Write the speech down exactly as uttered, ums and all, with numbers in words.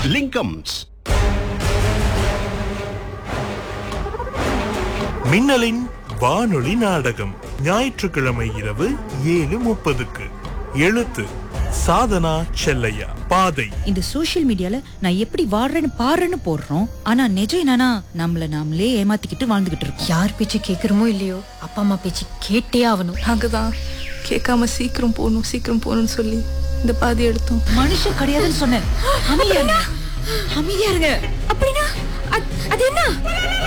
லிங்கம்ஸ். மின்னலின் வானொலி நாடகம் ஞாயிற்றுக்கிழமை இரவு ஏழு முப்பதுக்கு. எழுத்து சாதனா செல்லையா. பாதை. இந்த சோஷியல் மீடியால நான் எப்படி வாழ்றேன்னு பாருன்னு போடுறோம். ஆனா நிஜம் என்னன்னா நம்மள நாமளே ஏமாத்திக்கிட்டு வாழ்ந்துகிட்டு இருக்கோம். யார் பேச்சு கேக்குறோமோ இல்லையோ, அப்பா அம்மா பேச்சு கேட்டே ஆகணும். நாங்கதான் கேட்காம சீக்கிரம் போகணும் சீக்கிரம் போகணும்னு சொல்லி இந்த பாதி எடுத்தோம். மனுஷன் கிடையாதுன்னு சொன்னேன். அமைதியா இருங்க. அமைதியா இருங்க. அப்படின்னா அது என்ன?